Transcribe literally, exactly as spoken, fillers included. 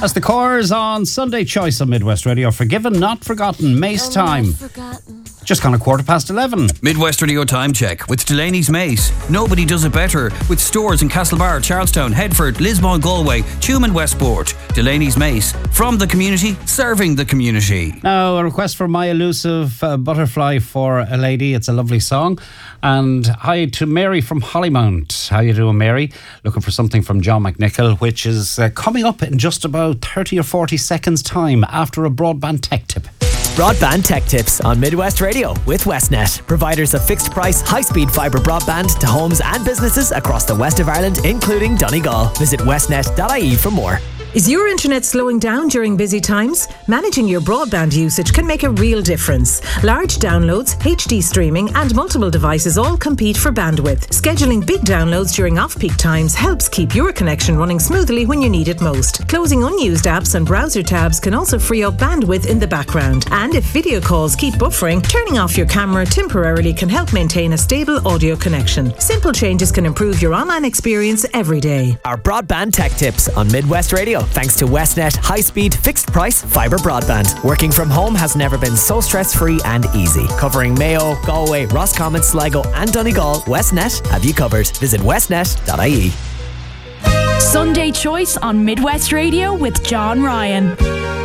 That's the Cores on Sunday Choice on Midwest Radio. Forgiven, not forgotten. Mace time. Just gone a quarter past eleven. Midwest Radio time check with Delaney's Mace. Nobody does it better. With stores in Castlebar, Charlestown, Headford, Lismore, Galway, Tuam and Westport. Delaney's Mace. From the community, serving the community. Now, a request for My Elusive uh, Butterfly for a Lady. It's a lovely song. And hi to Mary from Hollymount. How you doing, Mary? Looking for something from John McNichol, which is uh, coming up in just about thirty or forty seconds time after a broadband tech tip. Broadband Tech Tips on Midwest Radio with Westnet, providers of fixed price, high-speed fibre broadband to homes and businesses across the west of Ireland, including Donegal. Visit westnet dot I E for more. Is your internet slowing down during busy times? Managing your broadband usage can make a real difference. Large downloads, H D streaming and multiple devices all compete for bandwidth. Scheduling big downloads during off-peak times helps keep your connection running smoothly when you need it most. Closing unused apps and browser tabs can also free up bandwidth in the background. And if video calls keep buffering, turning off your camera temporarily can help maintain a stable audio connection. Simple changes can improve your online experience every day. Our Broadband Tech Tips on Midwest Radio, thanks to Westnet high-speed, fixed-price fibre broadband. Working from home has never been so stress-free and easy. Covering Mayo, Galway, Roscommon, Sligo and Donegal, Westnet have you covered. Visit westnet dot I E. Sunday Choice on Midwest Radio with John Ryan.